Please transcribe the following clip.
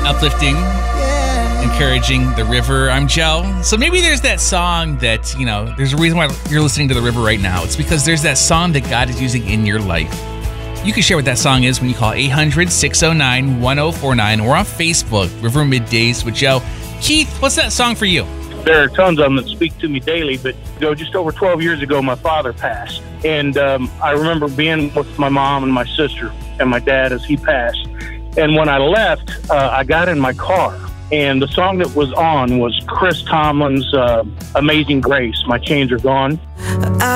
Uplifting, encouraging the river. I'm Joe. So maybe there's that song that, there's a reason why you're listening to the river right now. It's because there's that song that God is using in your life. You can share what that song is when you call 800-609-1049 or on Facebook, River Middays with Joe. Keith, what's that song for you? There are tons of them that speak to me daily, but just over 12 years ago, my father passed. And I remember being with my mom and my sister and my dad as he passed. And when I left, I got in my car, and the song that was on was Chris Tomlin's Amazing Grace, My Chains Are Gone.